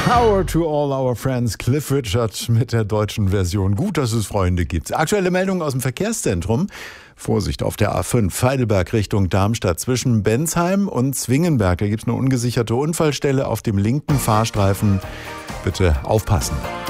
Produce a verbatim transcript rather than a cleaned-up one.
Power to all our friends, Cliff Richard mit der deutschen Version. Gut, dass es Freunde gibt. Aktuelle Meldung aus dem Verkehrszentrum. Vorsicht auf der A fünf, Heidelberg Richtung Darmstadt zwischen Bensheim und Zwingenberg. Da gibt es eine ungesicherte Unfallstelle auf dem linken Fahrstreifen. Bitte aufpassen.